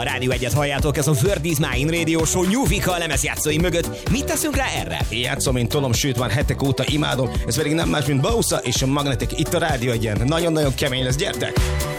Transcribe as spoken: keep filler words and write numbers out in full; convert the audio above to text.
A Rádió egyet halljátok, ez a Word is Mine Radio Show Nyúvika a lemezjátszói mögött. Mit teszünk rá erre? Én játszom, mint tolom, sőt már hetek óta imádom. Ez pedig nem más, mint Bausa és a Magnetic itt a Rádió egyen. Nagyon-nagyon kemény lesz, gyertek!